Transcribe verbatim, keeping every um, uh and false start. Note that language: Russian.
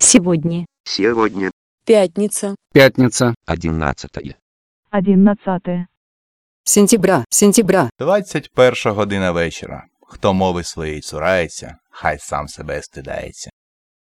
Сегодня. Сегодня. Пятница. Пятница. Одиннадцатое. одиннадцатое Сентября. Сентября. Двадцять перша година вечора. Хто мови своєї цурається, хай сам себе стидається.